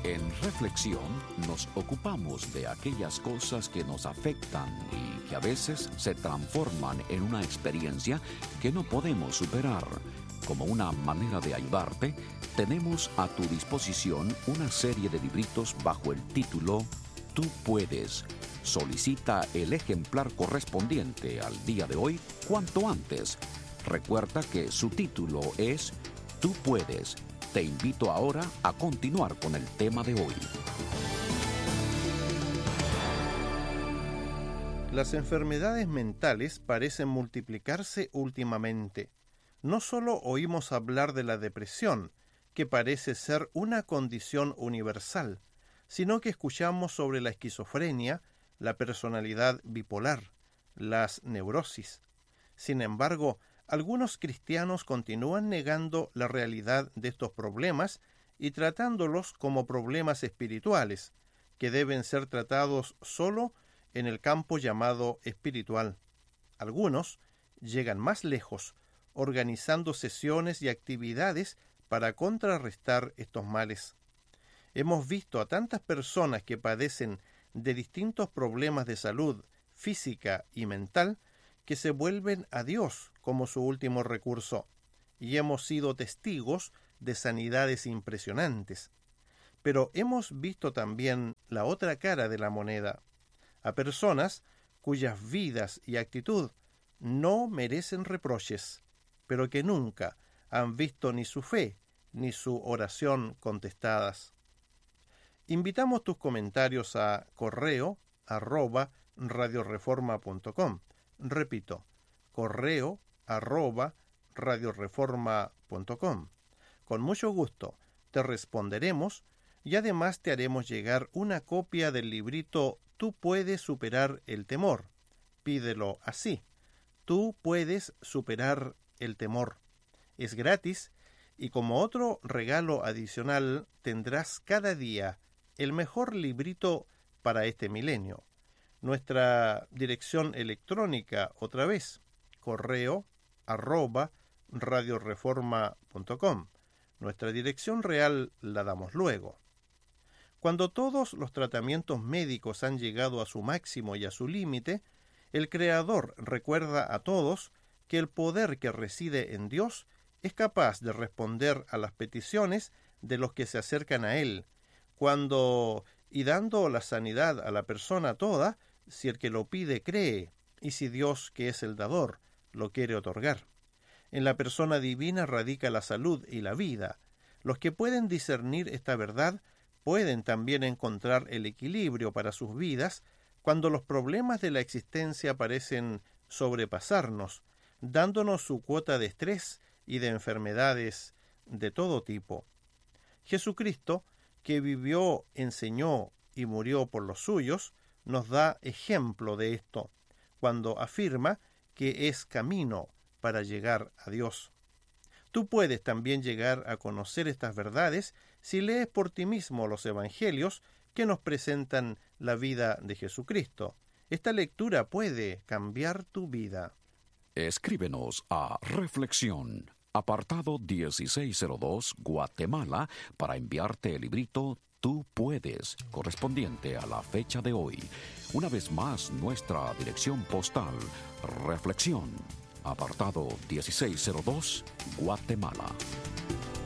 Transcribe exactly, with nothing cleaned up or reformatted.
En Reflexión nos ocupamos de aquellas cosas que nos afectan y que a veces se transforman en una experiencia que no podemos superar. Como una manera de ayudarte, tenemos a tu disposición una serie de libritos bajo el título Tú puedes. Solicita el ejemplar correspondiente al día de hoy cuanto antes. Recuerda que su título es Tú puedes. Te invito ahora a continuar con el tema de hoy. Las enfermedades mentales parecen multiplicarse últimamente. No solo oímos hablar de la depresión, que parece ser una condición universal, sino que escuchamos sobre la esquizofrenia, la personalidad bipolar, las neurosis. Sin embargo, algunos cristianos continúan negando la realidad de estos problemas y tratándolos como problemas espirituales, que deben ser tratados solo en el campo llamado espiritual. Algunos llegan más lejos, organizando sesiones y actividades para contrarrestar estos males. Hemos visto a tantas personas que padecen de distintos problemas de salud física y mental que se vuelven a Dios como su último recurso, y hemos sido testigos de sanidades impresionantes. Pero hemos visto también la otra cara de la moneda, a personas cuyas vidas y actitud no merecen reproches, pero que nunca han visto ni su fe ni su oración contestadas. Invitamos tus comentarios a correo arroba radioreforma punto com. Repito, correo arroba radioreforma punto com. Con mucho gusto te responderemos y además te haremos llegar una copia del librito Tú puedes superar el temor. Pídelo así. Tú puedes superar el temor. Es gratis y como otro regalo adicional tendrás cada día el mejor librito para este milenio. Nuestra dirección electrónica, otra vez, correo arroba radioreforma punto com. Nuestra dirección real la damos luego. Cuando todos los tratamientos médicos han llegado a su máximo y a su límite, el Creador recuerda a todos que el poder que reside en Dios es capaz de responder a las peticiones de los que se acercan a Él, cuando y dando la sanidad a la persona toda, si el que lo pide cree, y si Dios, que es el dador, lo quiere otorgar. En la persona divina radica la salud y la vida. Los que pueden discernir esta verdad pueden también encontrar el equilibrio para sus vidas cuando los problemas de la existencia parecen sobrepasarnos, dándonos su cuota de estrés y de enfermedades de todo tipo. Jesucristo, que vivió, enseñó y murió por los suyos, nos da ejemplo de esto, cuando afirma que es camino para llegar a Dios. Tú puedes también llegar a conocer estas verdades si lees por ti mismo los evangelios que nos presentan la vida de Jesucristo. Esta lectura puede cambiar tu vida. Escríbenos a Reflexión, apartado dieciséis cero dos, Guatemala, para enviarte el librito Tú puedes, correspondiente a la fecha de hoy. Una vez más, nuestra dirección postal, Reflexión, apartado dieciséis cero dos, Guatemala.